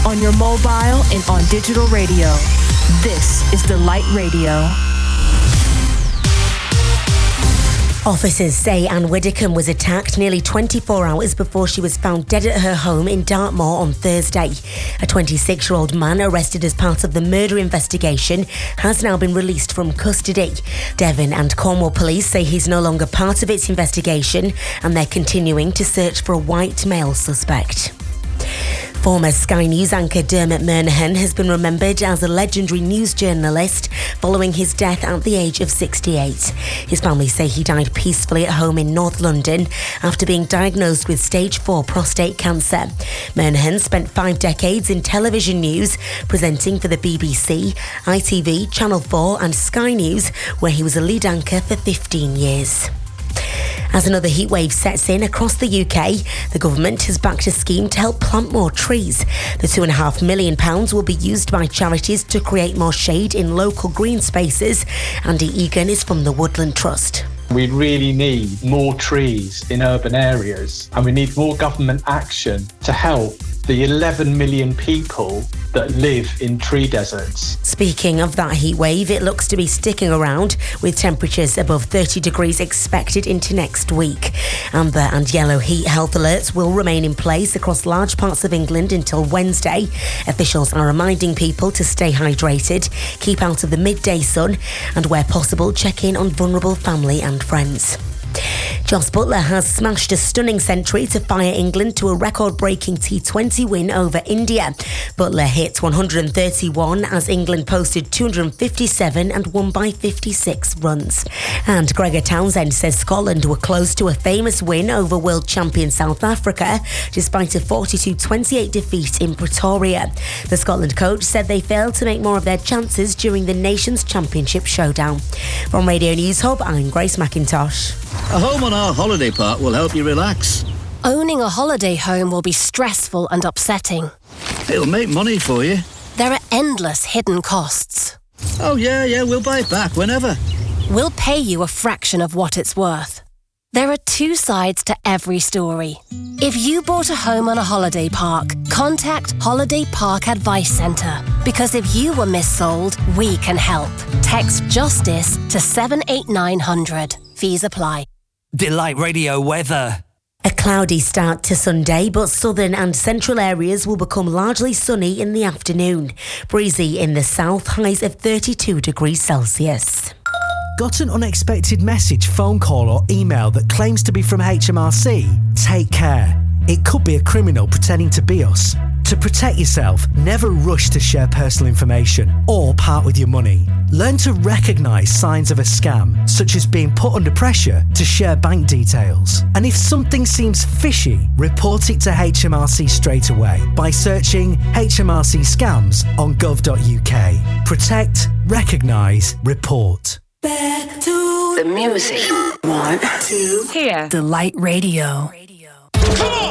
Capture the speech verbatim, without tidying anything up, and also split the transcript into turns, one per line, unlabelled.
on your mobile and on digital radio. This is Delight Radio.
Officers say Anne Widdicombe was attacked nearly twenty-four hours before she was found dead at her home in Dartmoor on Thursday. A twenty-six-year-old man arrested as part of the murder investigation has now been released from custody. Devon and Cornwall police say he's no longer part of its investigation and they're continuing to search for a white male suspect. Former Sky News anchor Dermot Murnaghan has been remembered as a legendary news journalist following his death at the age of sixty-eight. His family say he died peacefully at home in North London after being diagnosed with stage four prostate cancer. Murnaghan spent five decades in television news, presenting for the B B C, I T V, Channel four and Sky News, where he was a lead anchor for fifteen years. As another heatwave sets in across the U K, the government has backed a scheme to help plant more trees. The two and a half million pounds will be used by charities to create more shade in local green spaces. Andy Egan is from the Woodland Trust.
We really need more trees in urban areas, and we need more government action to help the eleven million people that live in tree deserts.
Speaking of that heat wave, it looks to be sticking around with temperatures above thirty degrees expected into next week. Amber and yellow heat health alerts will remain in place across large parts of England until Wednesday. Officials are reminding people to stay hydrated, keep out of the midday sun, and where possible, check in on vulnerable family and friends. Jos Buttler has smashed a stunning century to fire England to a record-breaking T twenty win over India. Buttler hit one hundred thirty-one as England posted two hundred fifty-seven and won by fifty-six runs. And Gregor Townsend says Scotland were close to a famous win over world champion South Africa despite a forty-two twenty-eight defeat in Pretoria. The Scotland coach said they failed to make more of their chances during the Nations Championship showdown. From Radio News Hub, I'm Grace McIntosh.
A home on our holiday park will help you relax.
Owning a holiday home will be stressful and upsetting.
It'll make money for you.
There are endless hidden costs.
Oh yeah, yeah, we'll buy it back whenever.
We'll pay you a fraction of what it's worth. There are two sides to every story. If you bought a home on a holiday park, contact Holiday Park Advice Centre. Because if you were missold, we can help. Text JUSTICE to seven eight nine hundred. Fees apply.
Delight Radio weather.
A cloudy start to Sunday, but southern and central areas will become largely sunny in the afternoon. Breezy in the south, highs of thirty-two degrees Celsius.
Got an unexpected message, phone call or email that claims to be from H M R C? Take care. It could be a criminal pretending to be us. To protect yourself, never rush to share personal information or part with your money. Learn to recognise signs of a scam, such as being put under pressure to share bank details. And if something seems fishy, report it to H M R C straight away by searching H M R C scams on gov dot U K. Protect, recognise, report.
Back to the music. One, two,
Here, Delight Radio.
come on.